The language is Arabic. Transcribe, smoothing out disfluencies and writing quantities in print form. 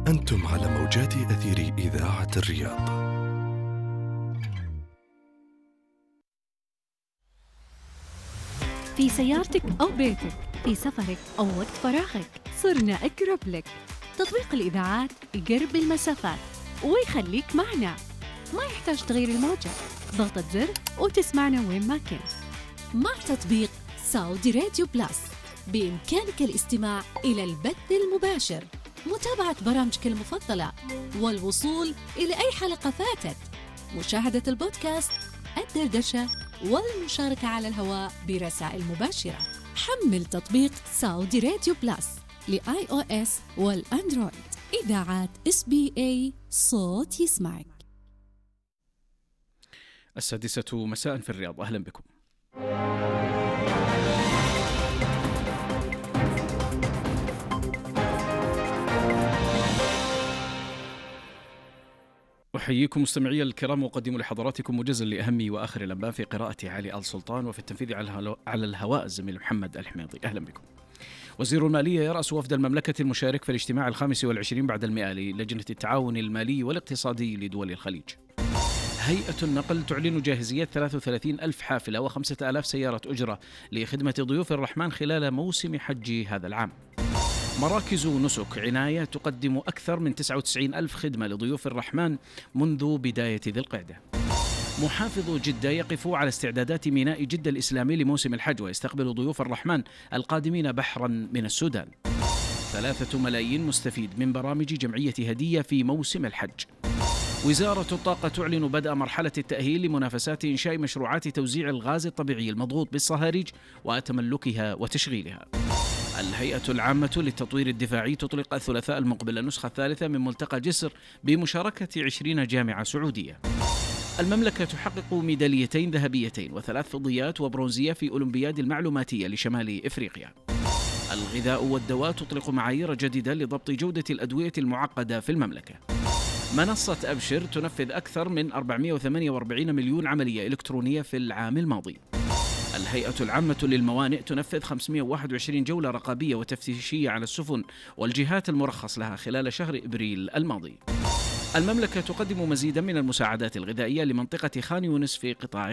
أنتم على موجات أثير إذاعة الرياض. في سيارتك أو بيتك، في سفرك أو وقت فراغك، صرنا أقرب لك. تطبيق الإذاعات يقرب المسافات ويخليك معنا، ما يحتاج تغير الموجة، ضغطة زر وتسمعنا وين ما كنت. مع تطبيق سعودي راديو بلس بإمكانك الاستماع إلى البث المباشر، متابعة برامجك المفضلة، والوصول إلى أي حلقة فاتت، مشاهدة البودكاست، الدردشة، والمشاركة على الهواء برسائل مباشرة. حمل تطبيق سعودي راديو بلس لآي أو إس والأندرويد. إذاعات SBA، صوت يسمعك. 6:00 مساء في الرياض، أهلا بكم. أحييكم مستمعي الكرام وأقدم لحضراتكم موجزا لأهم وآخر الأنباء في قراءة علي السلطان، وفي التنفيذ على الهواء الزميل محمد الحميضي. أهلا بكم. وزير المالية يرأس وفد المملكة المشارك في الاجتماع 25 بعد 100 للجنة التعاون المالي والاقتصادي لدول الخليج. هيئة النقل تعلن جاهزية 33,000 حافلة و5,000 سيارة أجرة لخدمة ضيوف الرحمن خلال موسم حج هذا العام. مراكز نسك عناية تقدم أكثر من 99,000 خدمة لضيوف الرحمن منذ بداية ذي القعدة. محافظ جدة يقف على استعدادات ميناء جدة الإسلامي لموسم الحج، ويستقبل ضيوف الرحمن القادمين بحرا من السودان. 3 ملايين مستفيد من برامج جمعية هدية في موسم الحج. وزارة الطاقة تعلن بدء مرحلة التأهيل لمنافسات إنشاء مشروعات توزيع الغاز الطبيعي المضغوط بالصهاريج وتملكها وتشغيلها. الهيئة العامة للتطوير الدفاعي تطلق الثلاثاء المقبل النسخة الثالثة من ملتقى جسر بمشاركة 20 جامعة سعودية. المملكة تحقق ميداليتين ذهبيتين و3 فضيات وبرونزية في أولمبياد المعلوماتية لشمال إفريقيا. الغذاء والدواء تطلق معايير جديدة لضبط جودة الأدوية المعقدة في المملكة. منصة أبشر تنفذ أكثر من 448 مليون عملية إلكترونية في العام الماضي. الهيئة العامة للموانئ تنفذ 521 جولة رقابية وتفتيشية على السفن والجهات المرخص لها خلال شهر إبريل الماضي. المملكة تقدم مزيدا من المساعدات الغذائية لمنطقة خان يونس في قطاع